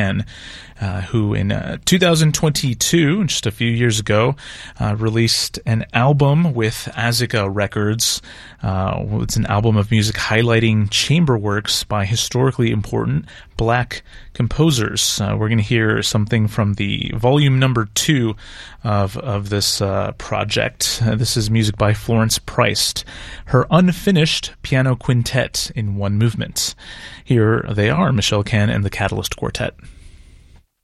Kann, who in 2022, just a few years ago, released an album with Azika Records. It's an album of music highlighting chamber works by historically important Black composers. We're going to hear something from the volume number 2 of this project. This is music by Florence Price, her unfinished piano quintet in one movement. Here they are, Michelle Kann and the Catalyst Quartet.